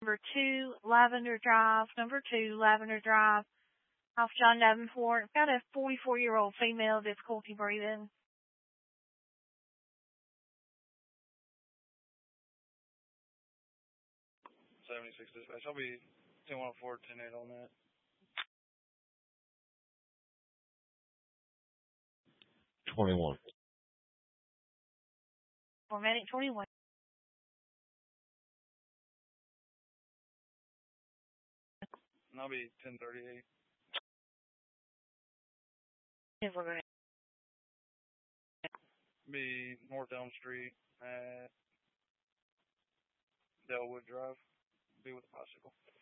Number 2, Lavender Drive. Number 2, Lavender Drive. Off John Davenport. Got a 44-year-old female, difficulty breathing. 76 dispatch. I'll be 10-104, 10-8 on that. 21. For medic 21. And I'll be 10-38. If we're going to Be North Elm Street at Delwood Drive. Be with a bicycle.